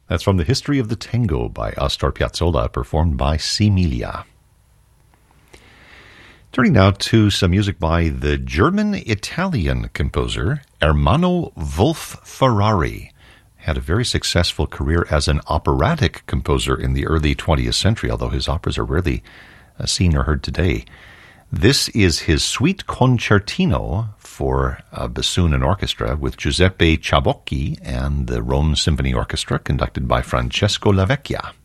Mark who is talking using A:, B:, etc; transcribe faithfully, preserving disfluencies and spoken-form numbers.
A: That's from The History of the Tango by Astor Piazzolla, performed by Similia. Turning now to some music by the German-Italian composer Ermanno Wolf Ferrari. Had a very successful career as an operatic composer in the early twentieth century, although his operas are rarely uh, seen or heard today. This is his Suite Concertino for uh, bassoon and orchestra with Giuseppe Ciabocchi and the Rome Symphony Orchestra, conducted by Francesco Lavecchia.